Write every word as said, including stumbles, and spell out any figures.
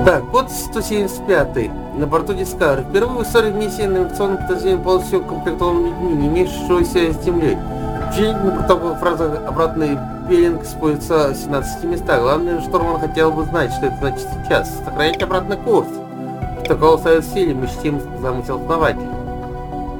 Так, код сто семьдесят пять. На борту Дискавери. Впервые в истории миссии навигационным подразделением полностью укомплектованным людьми, не имеющими связи с Землей. Учредительная протокол фраза «обратный пилинг» используется в семнадцати местах. Главный штурман хотел бы знать, что это значит сейчас. Сохранять обратный курс. Протокол ставит в силе, мы чтим замысел основателя.